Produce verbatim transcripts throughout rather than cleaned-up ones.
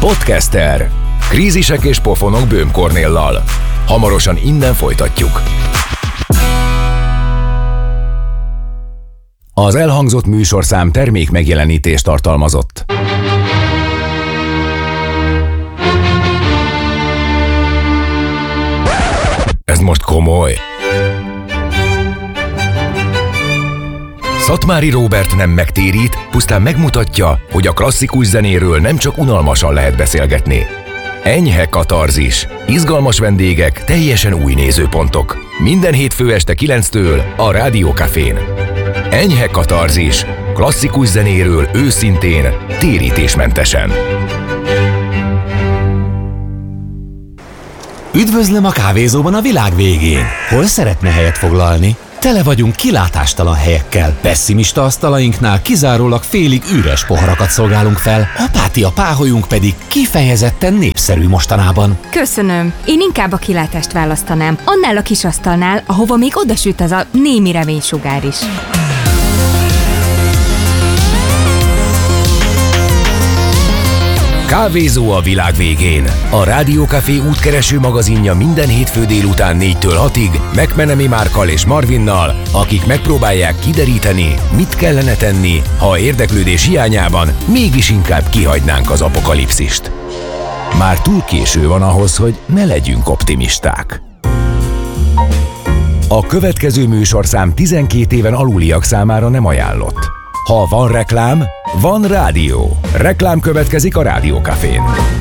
Podcaster. Krízisek és pofonok Böhm Kornéllal. Hamarosan innen folytatjuk. Az elhangzott műsorszám termék megjelenítést tartalmazott. Ez most komoly. Szatmári Róbert nem megtérít, pusztán megmutatja, hogy a klasszikus zenéről nem csak unalmasan lehet beszélgetni. Enyhe katarzis, izgalmas vendégek, teljesen új nézőpontok. Minden hétfő este kilenctől a Rádió Cafén. Enyhe katarzis, klasszikus zenéről őszintén, térítésmentesen. Üdvözlöm a kávézóban a világ végén. Hol szeretne helyet foglalni? Tele vagyunk kilátástalan helyekkel. Pessimista asztalainknál kizárólag félig üres poharakat szolgálunk fel, apátia páholyunk pedig kifejezetten népszerű mostanában. Köszönöm. Én inkább a kilátást választanám. Annál a kis asztalnál, ahova még odasüt az a némi reménysugár is. Kávézó a világ végén. A Rádió Café útkereső magazinja minden hétfő délután négytől hatig McMenemy Márkkal és Marvinnal, akik megpróbálják kideríteni, mit kellene tenni, ha érdeklődés hiányában mégis inkább kihagynánk az apokalipszist. Már túl késő van ahhoz, hogy ne legyünk optimisták. A következő műsorszám tizenkét éven aluliak számára nem ajánlott. Ha van reklám, van rádió. Reklám következik a Rádió Cafén.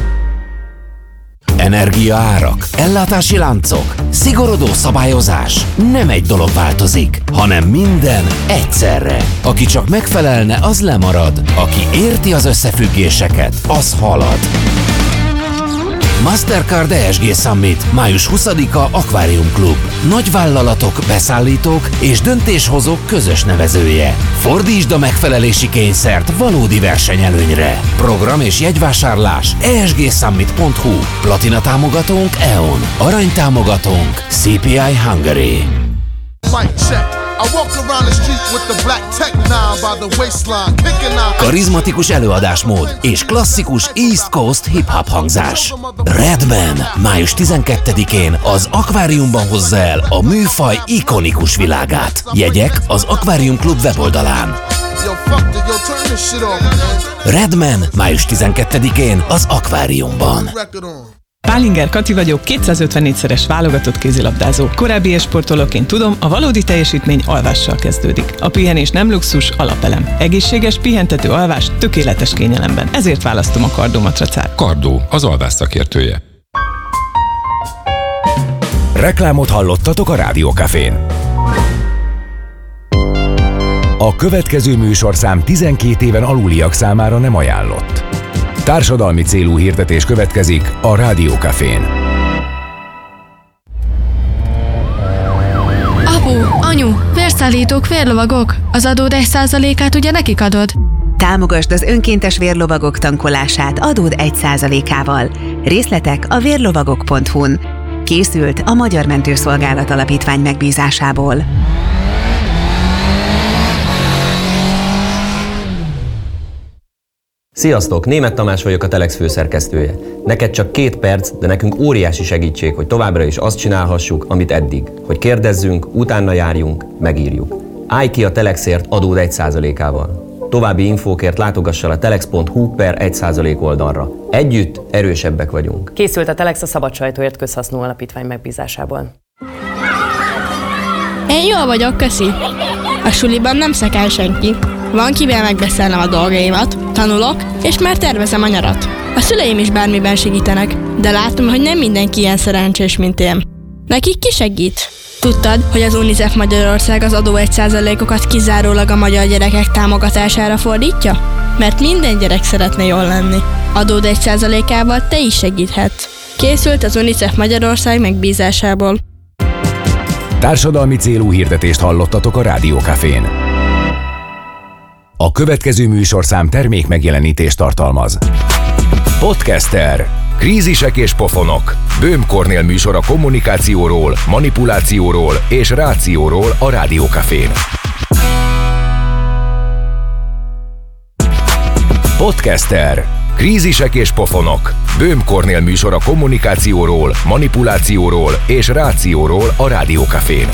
Energiaárak, ellátási láncok, szigorodó szabályozás. Nem egy dolog változik, hanem minden egyszerre. Aki csak megfelelne, az lemarad. Aki érti az összefüggéseket, az halad. Mastercard E S G Summit, május huszadika Aquarium Club. Nagyvállalatok, beszállítók és döntéshozók közös nevezője. Fordítsd a megfelelési kényszert valódi versenyelőnyre. Program és jegyvásárlás e s g summit pont h u. Platina támogatónk E O N. Arany támogatónk C P I Hungary. Karizmatikus előadásmód és klasszikus East Coast hip-hop hangzás. Redman május tizenkettedikén az Akváriumban hozza el a műfaj ikonikus világát. Jegyek az Aquarium Club weboldalán. Redman május tizenkettedikén az Akváriumban. Pálinger Kati vagyok, kétszázötvennégyszeres válogatott kézilabdázó. Korábbi e-sportolóként tudom, a valódi teljesítmény alvással kezdődik. A pihenés nem luxus, alapelem. Egészséges, pihentető alvás, tökéletes kényelemben. Ezért választom a Kardó matracát. Kardó, az alvás szakértője. Reklámot hallottatok a Rádió Cafén. A következő műsorszám tizenkét éven aluliak számára nem ajánlott. Társadalmi célú hirdetés következik a Rádió Cafén. Apu, anyu, vérszállítók, vérlovagok. Az adód egy százalékát ugye nekik adod? Támogasd az önkéntes vérlovagok tankolását adód egy százalékával. Részletek a vérlovagok pont h u-n. Készült a Magyar Mentőszolgálat Alapítvány megbízásából. Sziasztok! Németh Tamás vagyok, a Telex főszerkesztője. Neked csak két perc, de nekünk óriási segítség, hogy továbbra is azt csinálhassuk, amit eddig. Hogy kérdezzünk, utána járjunk, megírjuk. Állj ki a Telexért adód egy százalékával. További infókért látogass el a telex pont h u per egy százalék oldalra. Együtt erősebbek vagyunk. Készült a Telex a Szabad Sajtóért Közhasznú Alapítvány megbízásából. Én jól vagyok, köszi. A suliban nem szekál senki. Van kivel megbeszélnem a dolgaimat, tanulok, és már tervezem a nyarat. A szüleim is bármiben segítenek, de látom, hogy nem mindenki ilyen szerencsés, mint én. Nekik ki segít? Tudtad, hogy az UNICEF Magyarország az adó egy százalékokat kizárólag a magyar gyerekek támogatására fordítja? Mert minden gyerek szeretne jól lenni. Adód egy százalékával te is segíthetsz. Készült az UNICEF Magyarország megbízásából. Társadalmi célú hirdetést hallottatok a Rádió Cafén. A következő műsorszám termék megjelenítést tartalmaz. Podcaster. Krízisek és pofonok. Böhm Kornél műsor a kommunikációról, manipulációról és rációról a Rádió Cafén. Podcaster. Krízisek és pofonok. Böhm Kornél műsor a kommunikációról, manipulációról és rációról a Rádió Cafén.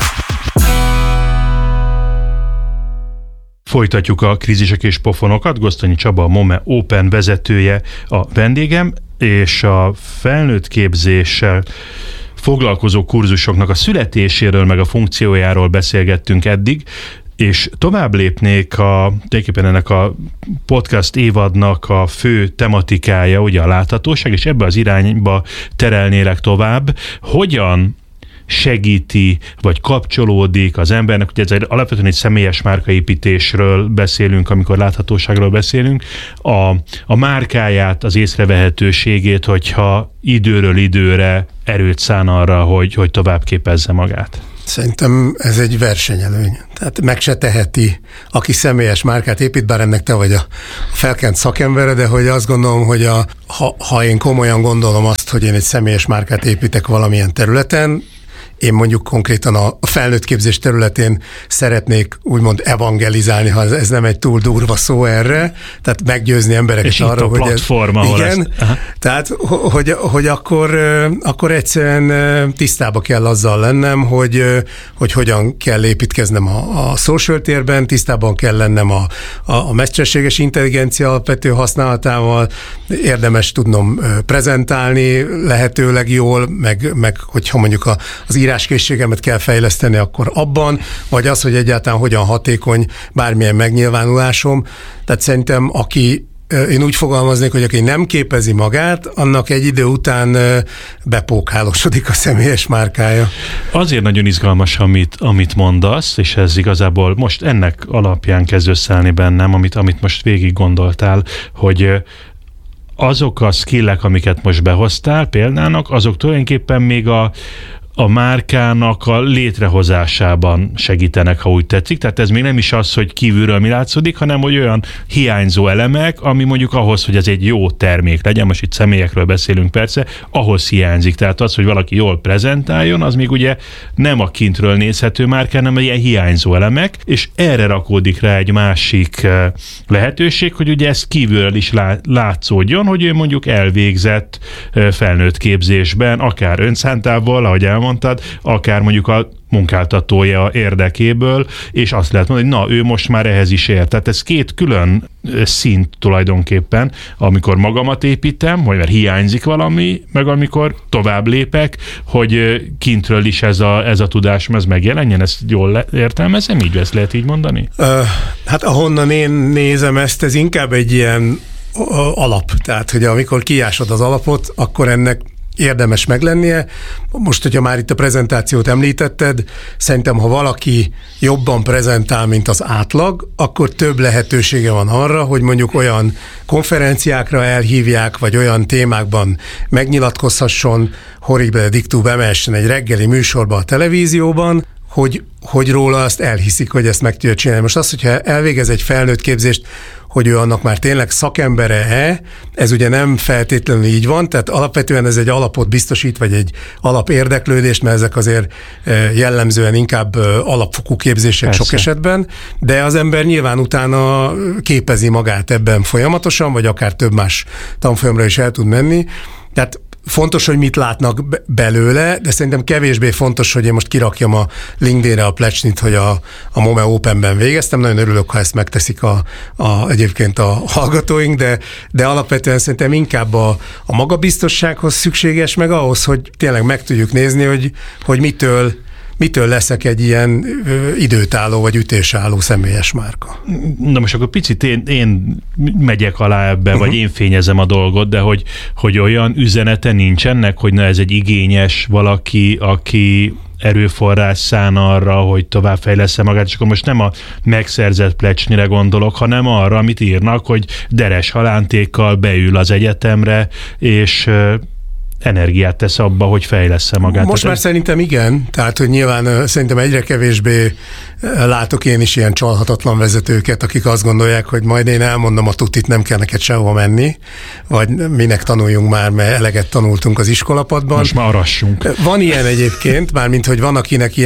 Folytatjuk a krízisek és pofonokat. Gosztonyi Csaba, a MOME Open vezetője a vendégem, és a felnőtt képzéssel foglalkozó kurzusoknak a születéséről, meg a funkciójáról beszélgettünk eddig, és tovább lépnék a, tulajdonképpen ennek a podcast évadnak a fő tematikája, ugye a láthatóság, és ebbe az irányba terelnélek tovább. Hogyan segíti, vagy kapcsolódik az embernek, ugye ez egy, alapvetően egy személyes márkaépítésről beszélünk, amikor láthatóságról beszélünk, a, a márkáját, az észrevehetőségét, hogyha időről időre erőt szán arra, hogy, hogy tovább képezze magát. Szerintem ez egy versenyelőny. Tehát meg se teheti, aki személyes márkát épít, bár ennek te vagy a felkent szakembere, de hogy azt gondolom, hogy a, ha, ha én komolyan gondolom azt, hogy én egy személyes márkát építek valamilyen területen, én mondjuk konkrétan a felnőtt képzés területén szeretnék úgymond evangelizálni, ha ez nem egy túl durva szó erre, tehát meggyőzni embereket arra, hogy platform, ez, ahol igen, ezt, tehát hogy, hogy akkor, akkor egyszerűen tisztába kell azzal lennem, hogy, hogy hogyan kell építkeznem a, a social térben, tisztában kell lennem a, a, a mesterséges intelligencia alapvető használatával, érdemes tudnom prezentálni lehetőleg jól, meg, meg hogyha mondjuk a, az íráskészségemet kell fejleszteni, akkor abban, vagy az, hogy egyáltalán hogyan hatékony bármilyen megnyilvánulásom. Tehát szerintem, aki, én úgy fogalmaznék, hogy aki nem képezi magát, annak egy idő után bepókálósodik a személyes márkája. Azért nagyon izgalmas, amit, amit mondasz, és ez igazából most ennek alapján kezd összeállni bennem, amit, amit most végig gondoltál, hogy azok a skillek, amiket most behoztál példának, azok tulajdonképpen még a a márkának a létrehozásában segítenek, ha úgy tetszik. Tehát ez még nem is az, hogy kívülről mi látszódik, hanem hogy olyan hiányzó elemek, ami mondjuk ahhoz, hogy ez egy jó termék legyen, most itt személyekről beszélünk persze, ahhoz hiányzik. Tehát az, hogy valaki jól prezentáljon, az még ugye nem a kintről nézhető márka, hanem ilyen hiányzó elemek, és erre rakódik rá egy másik lehetőség, hogy ugye ez kívülről is látszódjon, hogy ő mondjuk elvégzett felnőtt képzésben, akár önszántával, ahogy elmondtad, akár mondjuk a munkáltatója érdekéből, és azt lehet mondani, hogy na, ő most már ehhez is ért. Tehát ez két külön szint tulajdonképpen, amikor magamat építem, vagy mert hiányzik valami, meg amikor tovább lépek, hogy kintről is ez a, ez a tudásom, ez megjelenjen, ezt jól értelmezem, így ezt lehet így mondani? Uh, hát ahonnan én nézem ezt, ez inkább egy ilyen alap. Tehát, hogy amikor kiásod az alapot, akkor ennek érdemes meglennie. Most, hogyha már itt a prezentációt említetted, szerintem, ha valaki jobban prezentál, mint az átlag, akkor több lehetősége van arra, hogy mondjuk olyan konferenciákra elhívják, vagy olyan témákban megnyilatkozhasson, horrible dictu bemessen egy reggeli műsorba a televízióban, hogy, hogy róla azt elhiszik, hogy ezt meg tudja csinálni. Most az, hogyha elvégez egy felnőtt képzést, hogy ő annak már tényleg szakembere-e, ez ugye nem feltétlenül így van, tehát alapvetően ez egy alapot biztosít, vagy egy alapérdeklődést, mert ezek azért jellemzően inkább alapfokú képzések Persze. sok esetben, de az ember nyilván utána képezi magát ebben folyamatosan, vagy akár több más tanfolyamra is el tud menni. Tehát fontos, hogy mit látnak belőle, de szerintem kevésbé fontos, hogy én most kirakjam a LinkedInre a plecsnit, hogy a, a MOME Openben végeztem. Nagyon örülök, ha ezt megteszik a, a, egyébként a hallgatóink, de, de alapvetően szerintem inkább a, a magabiztossághoz szükséges, meg ahhoz, hogy tényleg meg tudjuk nézni, hogy, hogy mitől mitől leszek egy ilyen ö, időtálló vagy ütésálló személyes márka. Na most akkor picit én, én megyek alá ebbe, uh-huh. vagy én fényezem a dolgot, de hogy, hogy olyan üzenete nincsenek, hogy na ez egy igényes valaki, aki erőforrás szán arra, hogy továbbfejlessze magát, és akkor most nem a megszerzett plecsnire gondolok, hanem arra, amit írnak, hogy deres halántékkal beül az egyetemre, és energiát tesz abba, hogy fejlessze magát. Most már szerintem igen, tehát, hogy nyilván szerintem egyre kevésbé látok én is ilyen csalhatatlan vezetőket, akik azt gondolják, hogy majd én elmondom a tutit, nem kell neked sehova menni, vagy minek tanuljunk már, mert eleget tanultunk az iskolapadban. Most már arassunk. Van ilyen egyébként, mármint, hogy van, akinek ilyen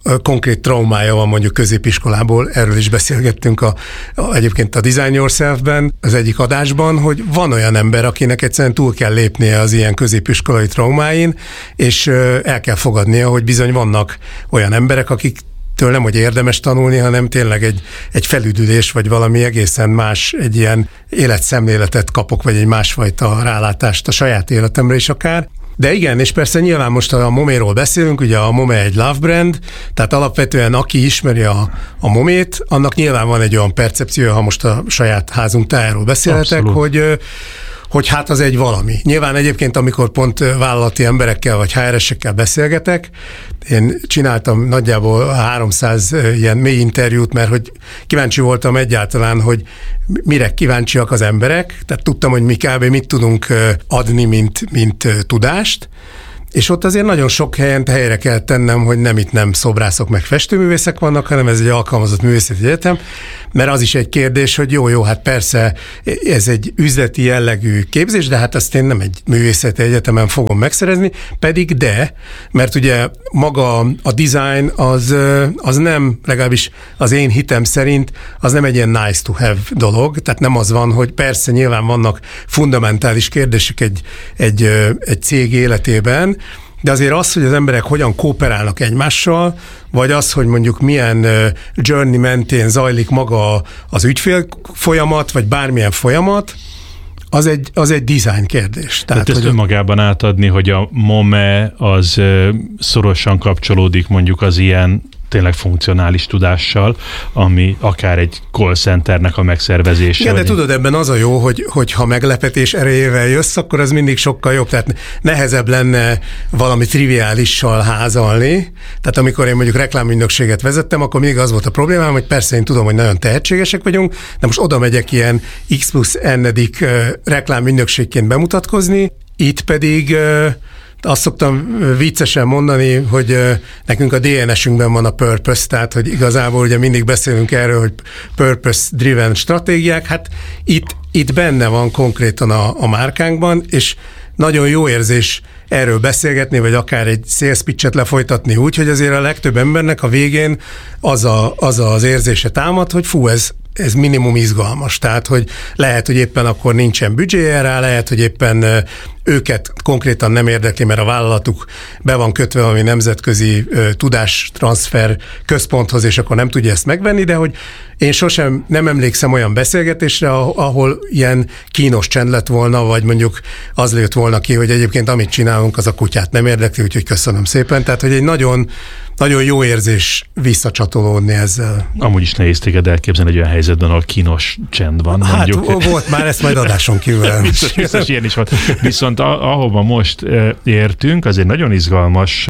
konkrét traumája van mondjuk középiskolából, erről is beszélgettünk a, a, egyébként a Design Yourself-ben, az egyik adásban, hogy van olyan ember, akinek egyszerűen túl kell lépnie az ilyen középiskolai traumáin, és el kell fogadnia, hogy bizony vannak olyan emberek, akik től nem, hogy érdemes tanulni, hanem tényleg egy, egy felüdülés, vagy valami egészen más, egy ilyen életszemléletet kapok, vagy egy másfajta rálátást a saját életemre is akár. De igen, és persze nyilván most a Moméról beszélünk, ugye a Momé egy love brand, tehát alapvetően aki ismeri a, a Momét, annak nyilván van egy olyan percepciója, ha most a saját házunk tájáról beszélhetek, Abszolút. hogy hogy hát az egy valami. Nyilván egyébként, amikor pont vállalati emberekkel vagy há er esekkel beszélgetek, én csináltam nagyjából háromszáz ilyen mély interjút, mert hogy kíváncsi voltam egyáltalán, hogy mire kíváncsiak az emberek, tehát tudtam, hogy mi kb. Mit tudunk adni, mint, mint tudást, és ott azért nagyon sok helyen helyre kell tennem, hogy nem itt nem szobrászok meg festőművészek vannak, hanem ez egy alkalmazott művészeti egyetem, mert az is egy kérdés, hogy jó, jó, hát persze ez egy üzleti jellegű képzés, de hát azt én nem egy művészeti egyetemen fogom megszerezni, pedig de, mert ugye maga a design az, az nem, legalábbis az én hitem szerint, az nem egy ilyen nice to have dolog, tehát nem az van, hogy persze nyilván vannak fundamentális kérdések egy, egy, egy cég életében, de azért az, hogy az emberek hogyan kooperálnak egymással, vagy az, hogy mondjuk milyen journey mentén zajlik maga az ügyfél folyamat, vagy bármilyen folyamat, az egy, az egy design kérdés. Tehát, ezt önmagában átadni, hogy a Momé az szorosan kapcsolódik mondjuk az ilyen tényleg funkcionális tudással, ami akár egy call centernek a megszervezése. Igen, de tudod, ebben az a jó, hogy, hogy ha meglepetés erejével jössz, akkor az mindig sokkal jobb. Tehát nehezebb lenne valami triviálissal házalni. Tehát amikor én mondjuk reklámügynökséget vezettem, akkor mindig az volt a problémám, hogy persze én tudom, hogy nagyon tehetségesek vagyunk, de most oda megyek ilyen X plusz N-edik reklámügynökségként bemutatkozni, itt pedig azt szoktam viccesen mondani, hogy nekünk a dé en es-ünkben van a purpose, tehát hogy igazából ugye mindig beszélünk erről, hogy purpose-driven stratégiák, hát itt, itt benne van konkrétan a, a márkánkban, és nagyon jó érzés erről beszélgetni, vagy akár egy sales pitchet lefolytatni úgy, hogy azért a legtöbb embernek a végén az, a, az az érzése támad, hogy fú, ez ez minimum izgalmas, tehát, hogy lehet, hogy éppen akkor nincsen büdzséje rá, lehet, hogy éppen őket konkrétan nem érdekli, mert a vállalatuk be van kötve valami nemzetközi tudástranszfer központhoz, és akkor nem tudja ezt megvenni, de hogy én sosem nem emlékszem olyan beszélgetésre, ahol ilyen kínos csend lett volna, vagy mondjuk az lőtt volna ki, hogy egyébként amit csinálunk, az a kutyát nem érdekli, úgyhogy köszönöm szépen. Tehát, hogy egy nagyon, nagyon jó érzés visszacsatolódni ezzel. Amúgy is nehéz téged elképzelni egy olyan helyzetben, ahol kínos csend van. Hát mondjuk. Volt már, ezt majd adáson kívül. biztos, biztos ilyen is volt. Viszont ahova most értünk, az egy nagyon izgalmas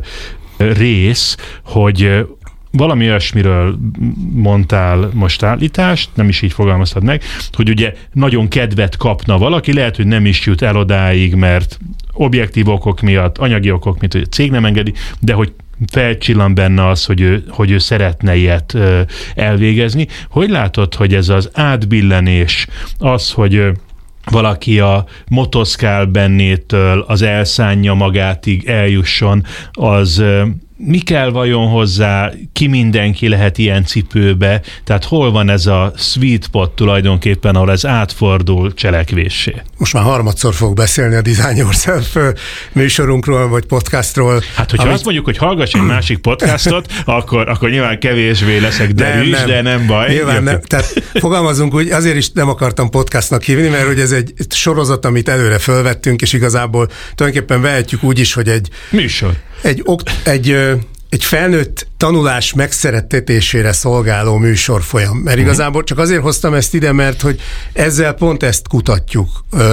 rész, hogy valami olyasmiről mondtál most állítást, nem is így fogalmaztad meg, hogy ugye nagyon kedvet kapna valaki, lehet, hogy nem is jut el odáig, mert objektív okok miatt, anyagi okok miatt, hogy a cég nem engedi, de hogy felcsillan benne az, hogy ő, hogy ő szeretne ilyet elvégezni. Hogy látod, hogy ez az átbillenés, az, hogy valaki a motoszkál bennétől az elszánja magátig eljusson, az mi kell vajon hozzá, ki mindenki lehet ilyen cipőbe, tehát hol van ez a sweet spot tulajdonképpen, ahol ez átfordul cselekvéssé? Most már harmadszor fogok beszélni a Design Yourself műsorunkról, vagy podcastról. Hát, hogyha amit... azt mondjuk, hogy hallgass egy másik podcastot, akkor, akkor nyilván kevésbé leszek derűs, nem, nem. de nem baj. Nyilván nem. Tehát fogalmazunk úgy, azért is nem akartam podcastnak hívni, mert hogy ez egy sorozat, amit előre fölvettünk, és igazából tulajdonképpen vehetjük úgy is, hogy egy... Műsor. Egy, egy, egy felnőtt tanulás megszerettetésére szolgáló műsorfolyam. Mert igazából csak azért hoztam ezt ide, mert hogy ezzel pont ezt kutatjuk.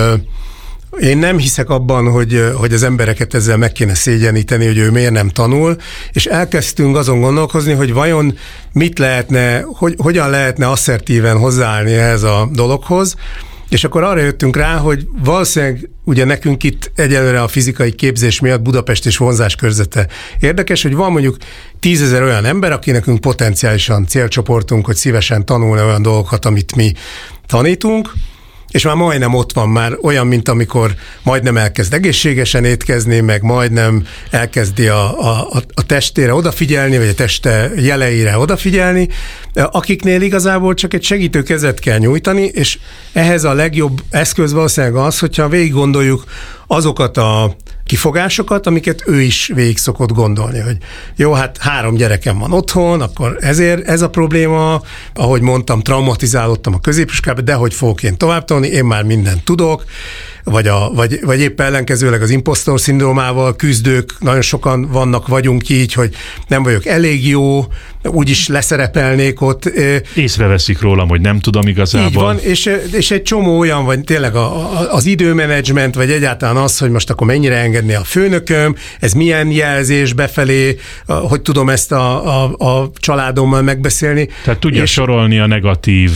Én nem hiszek abban, hogy, hogy az embereket ezzel meg kéne szégyeníteni, hogy ő miért nem tanul, és elkezdtünk azon gondolkozni, hogy vajon mit lehetne, hogy, hogyan lehetne asszertíven hozzáállni ehhez a dologhoz, és akkor arra jöttünk rá, hogy valószínűleg ugye nekünk itt egyelőre a fizikai képzés miatt Budapest és vonzás körzete érdekes, hogy van mondjuk tízezer olyan ember, aki nekünk potenciálisan célcsoportunk, hogy szívesen tanulna olyan dolgokat, amit mi tanítunk, és már majdnem ott van, már olyan, mint amikor majdnem elkezd egészségesen étkezni, meg majdnem elkezdi a, a, a testére odafigyelni, vagy a teste jeleire odafigyelni, akiknél igazából csak egy segítő kezet kell nyújtani, és ehhez a legjobb eszköz valószínűleg az, hogyha végig gondoljuk azokat a kifogásokat, amiket ő is végig szokott gondolni, hogy jó, hát három gyerekem van otthon, akkor ezért ez a probléma, ahogy mondtam, traumatizálódtam a középiskolában, de hogy fogok én tovább tanulni, én már mindent tudok, vagy, a, vagy, vagy épp ellenkezőleg az impostor szindrómával küzdők, nagyon sokan vannak, vagyunk így, hogy nem vagyok elég jó, úgyis leszerepelnék ott. Észreveszik rólam, hogy nem tudom igazából. Így van, és, és egy csomó olyan, vagy tényleg a, a, az időmenedzsment, vagy egyáltalán az, hogy most akkor mennyire engedni a főnököm, ez milyen jelzés befelé, hogy tudom ezt a, a, a családommal megbeszélni. Tehát tudja és, sorolni a negatív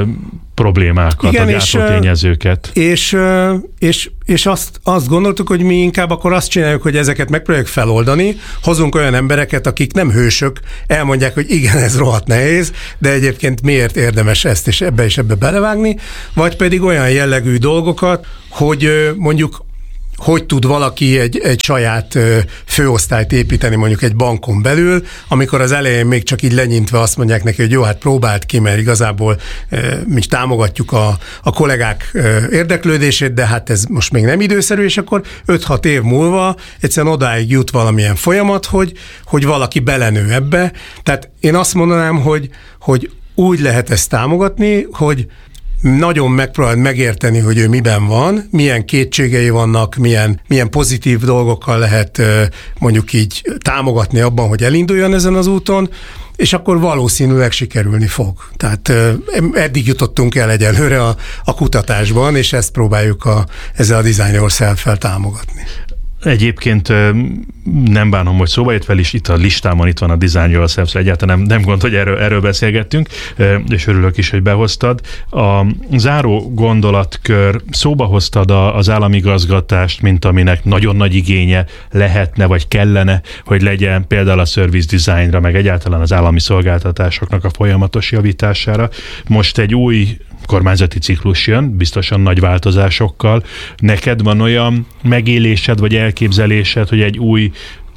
problémákat, igen, a gátló tényezőket. És, és, és azt, azt gondoltuk, hogy mi inkább akkor azt csináljuk, hogy ezeket megpróbáljuk feloldani, hozunk olyan embereket, akik nem hősök, elmondják, hogy igen, ez rohadt nehéz, de egyébként miért érdemes ezt és ebbe és ebbe belevágni, vagy pedig olyan jellegű dolgokat, hogy mondjuk hogy tud valaki egy, egy saját főosztályt építeni mondjuk egy bankon belül, amikor az elején még csak így lenyintve azt mondják neki, hogy jó, hát próbáld ki, mert igazából mi támogatjuk a, a kollégák érdeklődését, de hát ez most még nem időszerű, és akkor öt-hat év múlva egyszerűen odáig jut valamilyen folyamat, hogy, hogy valaki belenő ebbe. Tehát én azt mondanám, hogy, hogy úgy lehet ezt támogatni, hogy nagyon megpróbáld megérteni, hogy ő miben van, milyen kétségei vannak, milyen, milyen pozitív dolgokkal lehet mondjuk így támogatni abban, hogy elinduljon ezen az úton, és akkor valószínűleg sikerülni fog. Tehát eddig jutottunk el egyelőre a, a kutatásban, és ezt próbáljuk a, ezzel a Design Yourself-fel támogatni. Egyébként nem bánom, hogy szóba jött fel is, itt a listámon itt van a Design Yourself, egyáltalán nem, nem gond, hogy erről, erről beszélgettünk, és örülök is, hogy behoztad. A záró gondolatkör, szóba hoztad az államigazgatást, mint aminek nagyon nagy igénye lehetne, vagy kellene, hogy legyen például a service designra, meg egyáltalán az állami szolgáltatásoknak a folyamatos javítására. Most egy új kormányzati ciklus jön, biztosan nagy változásokkal. Neked van olyan megélésed, vagy elképzelésed, hogy egy új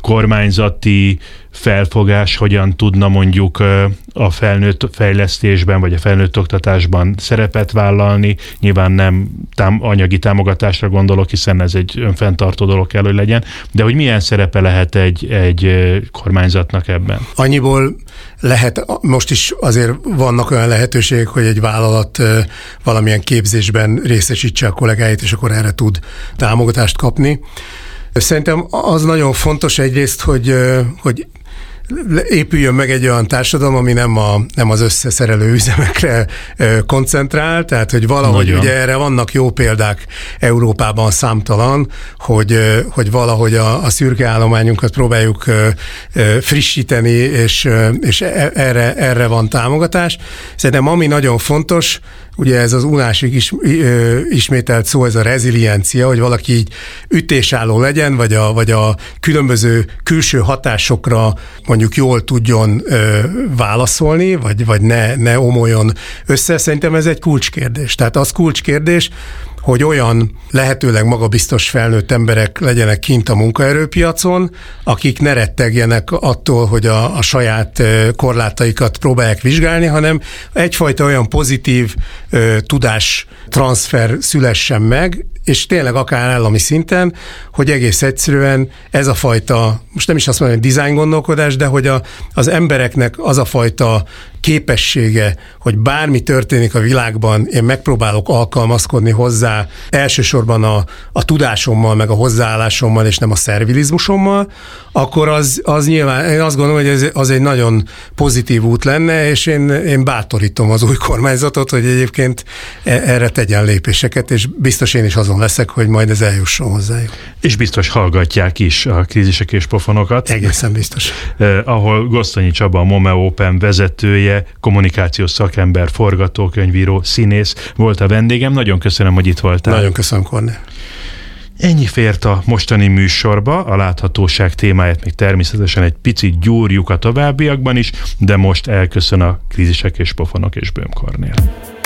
kormánzati felfogás hogyan tudna mondjuk a felnőtt fejlesztésben, vagy a felnőtt oktatásban szerepet vállalni. Nyilván nem tám- anyagi támogatásra gondolok, hiszen ez egy önfenntartó dolog kell, hogy legyen, de hogy milyen szerepe lehet egy, egy kormányzatnak ebben? Annyiból lehet, most is azért vannak olyan lehetőségek, hogy egy vállalat valamilyen képzésben részesítse a kollégáit, és akkor erre tud támogatást kapni. Szerintem az nagyon fontos egyrészt, hogy, hogy épüljön meg egy olyan társadalom, ami nem, a, nem az összeszerelő üzemekre koncentrál, tehát hogy valahogy nagyon. Ugye erre vannak jó példák Európában számtalan, hogy, hogy valahogy a, a szürke állományunkat próbáljuk frissíteni, és, és erre, erre van támogatás. Szerintem ami nagyon fontos, ugye ez az unásig is, ismételt szó, ez a reziliencia, hogy valaki így ütésálló legyen, vagy a, vagy a különböző külső hatásokra mondjuk jól tudjon ö, válaszolni, vagy, vagy ne, ne omoljon össze. Szerintem ez egy kulcskérdés. Tehát az kulcskérdés, hogy olyan lehetőleg magabiztos felnőtt emberek legyenek kint a munkaerőpiacon, akik ne rettegjenek attól, hogy a, a saját korlátaikat próbálják vizsgálni, hanem egyfajta olyan pozitív ö, tudás transfer szülessen meg, és tényleg akár állami szinten, hogy egész egyszerűen ez a fajta, most nem is azt mondom, hogy design gondolkodás, de hogy a, az embereknek az a fajta képessége, hogy bármi történik a világban, én megpróbálok alkalmazkodni hozzá, elsősorban a, a tudásommal, meg a hozzáállásommal, és nem a szervilizmusommal, akkor az, az nyilván, én azt gondolom, hogy ez, az egy nagyon pozitív út lenne, és én, én bátorítom az új kormányzatot, hogy egyébként erre tegyen lépéseket, és biztos én is azon leszek, hogy majd ez eljusson hozzájuk. És biztos hallgatják is a Krízisek és Pofonokat. Egészen biztos. Eh, ahol Gosztonyi Csaba, a MOME Open vezetője, kommunikációs szakember, forgatókönyvíró, színész volt a vendégem. Nagyon köszönöm, hogy itt voltál. Nagyon köszönöm, Kornél. Ennyi fért a mostani műsorba, a láthatóság témáját még természetesen egy picit gyúrjuk a továbbiakban is, de most elköszön a Krízisek és Pofonok és Böhm Kornél.